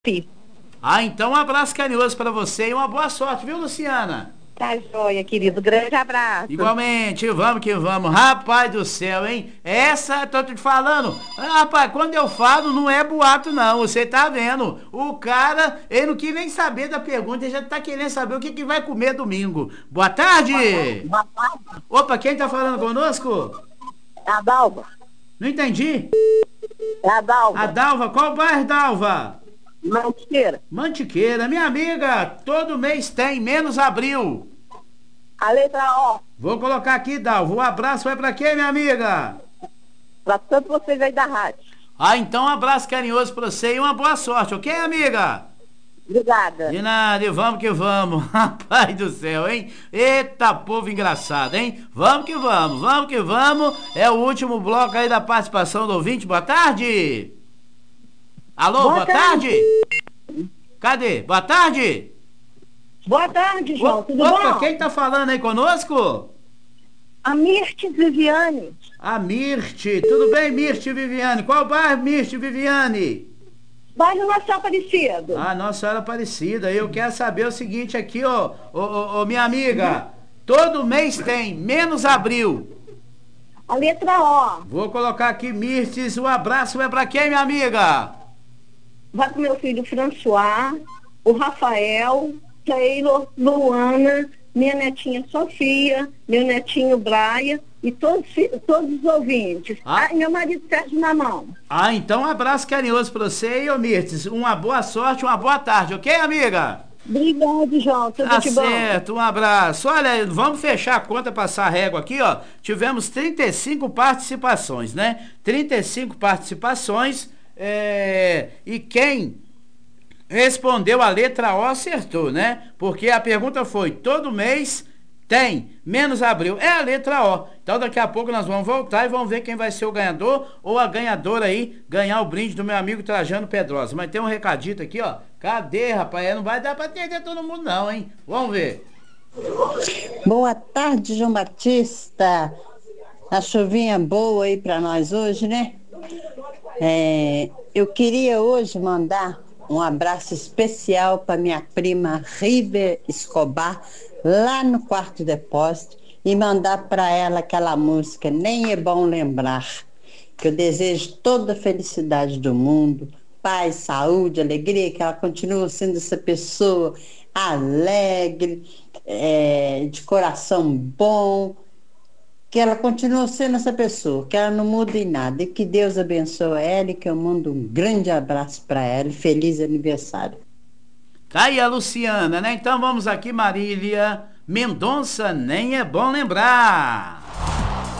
Pi. Ah, então um abraço carinhoso pra você e uma boa sorte, viu, Luciana? Tá joia, querido. Grande abraço. Igualmente, vamos que vamos. Rapaz do céu, hein? Essa, tô te falando. Rapaz, quando eu falo, não é boato, não. Você tá vendo? O cara, ele não quis nem saber da pergunta, ele já tá querendo saber o que que vai comer domingo. Boa tarde! Boa tarde. Opa, quem tá falando conosco? É a Dalva. Não entendi. É a A Dalva. Dalva, qual bairro, Dalva? Mantiqueira. Mantiqueira, minha amiga, todo mês tem, menos abril. A letra O. Vou colocar aqui, Dalva. O abraço vai pra quem, minha amiga? Pra todos vocês aí da rádio. Ah, então um abraço carinhoso pra você e uma boa sorte, ok, amiga? Obrigada. De nada, e vamos que vamos. Rapaz do céu, hein? Eita, povo engraçado, hein? Vamos que vamos, vamos que vamos. É o último bloco aí da participação do ouvinte. Boa tarde. Alô, boa tarde. Cadê? Boa tarde. Boa tarde, João. Tudo Opa, bom? quem tá falando aí conosco? A Mirtes Viviane. A Mirte. Tudo bem, Mirte Viviane? Qual bairro, Mirte Viviane? Bairro Nossa Aparecido. Ah, Nossa Senhora Aparecida, eu quero saber o seguinte aqui, ó, minha amiga, todo mês tem, menos abril. A letra O. Vou colocar aqui, Mirtes, o abraço é pra quem, minha amiga? Vai pro meu filho François, o Rafael, Taylor, Luana, minha netinha Sofia, meu netinho Braia e todos os ouvintes. Ah. E meu marido Sérgio na mão. Ah, então um abraço carinhoso pra você e, ô Mirtes, uma boa sorte, uma boa tarde, ok, amiga? Obrigado, João. Tudo Tá de bom. certo, um abraço. Olha, vamos fechar a conta, passar a régua aqui, ó. Tivemos 35 participações, né? 35 participações, e quem respondeu a letra O acertou, né? Porque a pergunta foi, todo mês tem, menos abril. É a letra O. Então daqui a pouco nós vamos voltar e vamos ver quem vai ser o ganhador ou a ganhadora aí, ganhar o brinde do meu amigo Trajano Pedrosa. Mas tem um recadito aqui, ó. Cadê, rapaz? Não vai dar pra atender todo mundo não, hein? Vamos ver. Boa tarde, João Batista. A chuvinha boa aí para nós hoje, né? Eu queria hoje mandar um abraço especial para minha prima River Escobar, lá no Quarto Depósito, e mandar para ela aquela música Nem é Bom Lembrar, que eu desejo toda a felicidade do mundo, paz, saúde, alegria, que ela continue sendo essa pessoa alegre, de coração bom, que ela continue sendo essa pessoa, que ela não mude em nada, e que Deus abençoe ela e que eu mando um grande abraço para ela e feliz aniversário. Tá aí a Luciana, né? Então vamos aqui, Marília Mendonça, nem é bom lembrar.